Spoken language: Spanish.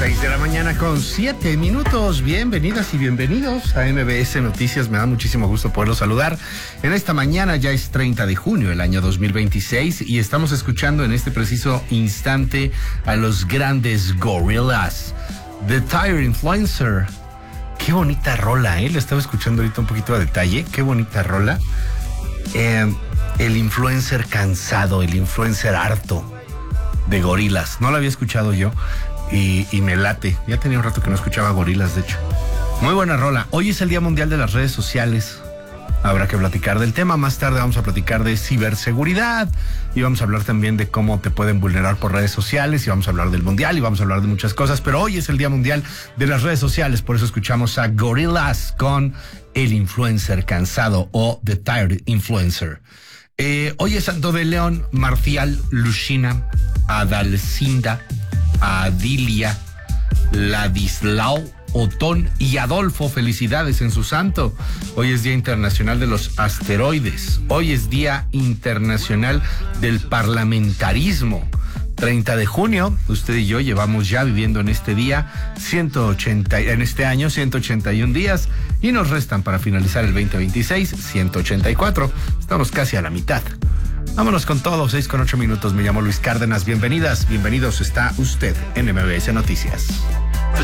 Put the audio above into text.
6:07 a.m. Bienvenidas y bienvenidos a MBS Noticias. Me da muchísimo gusto poderlos saludar. En esta mañana ya es 30 de junio del año 2026 y estamos escuchando en este preciso instante a los grandes Gorillaz, The Tire Influencer. Qué bonita rola, ¿eh? La estaba escuchando ahorita un poquito a detalle. Qué bonita rola. El influencer cansado, el influencer harto de Gorillaz. No lo había escuchado yo. Y me late. Ya tenía un rato que no escuchaba Gorillaz, de hecho. Muy buena rola. Hoy es el Día Mundial de las Redes Sociales. Habrá que platicar del tema. Más tarde vamos a platicar de ciberseguridad. Y vamos a hablar también de cómo te pueden vulnerar por redes sociales. Y vamos a hablar del Mundial. Y vamos a hablar de muchas cosas. Pero hoy es el Día Mundial de las Redes Sociales. Por eso escuchamos a Gorillaz con el influencer cansado o The Tired Influencer. Hoy es Santo de León, Marcial, Lucina, Adalcinda, Adilia, Ladislao, Otón y Adolfo. Felicidades en su santo. Hoy es Día Internacional de los Asteroides. Hoy es Día Internacional del Parlamentarismo. 30 de junio, usted y yo llevamos ya viviendo en este día en este año 181 días y nos restan para finalizar el 2026 184. Estamos casi a la mitad. Vámonos con todo, 6:08 minutos. Me llamo Luis Cárdenas. Bienvenidas, bienvenidos. Está usted en MBS Noticias.